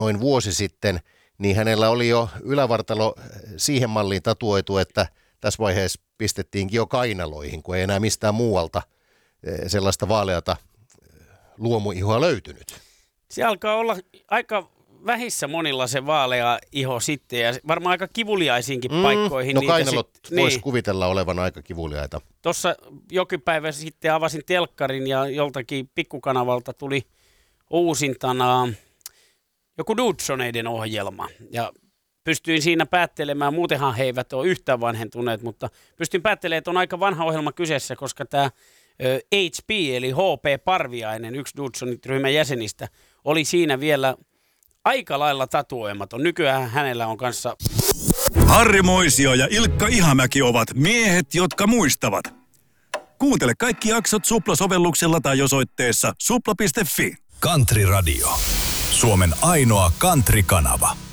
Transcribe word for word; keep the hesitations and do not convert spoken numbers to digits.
noin vuosi sitten, niin hänellä oli jo ylävartalo siihen malliin tatuoitu, että tässä vaiheessa pistettiinkin jo kainaloihin, kun ei enää mistään muualta sellaista vaaleata luomuihoa löytynyt. Se alkaa olla aika vähissä monilla se vaalea iho sitten ja varmaan aika kivuliaisiinkin mm, paikkoihin. No kainalot voisi niin kuvitella olevan aika kivuliaita. Tuossa jokin päivä sitten avasin telkkarin ja joltakin pikkukanavalta tuli uusintana joku Dudsoneiden ohjelma ja pystyin siinä päättelemään, muutenhan he eivät ole yhtään vanhentuneet, mutta pystyin päättelemään, että on aika vanha ohjelma kyseessä, koska tämä H P eli H P Parviainen, yksi Dudsonit-ryhmän jäsenistä, oli siinä vielä aika lailla tatuoimaton. Nykyään hänellä on kanssa... Harri Moisio ja Ilkka Ihamäki ovat miehet, jotka muistavat. Kuuntele kaikki jaksot Supla-sovelluksella tai osoitteessa supla piste fi. Country Radio. Suomen ainoa country-kanava.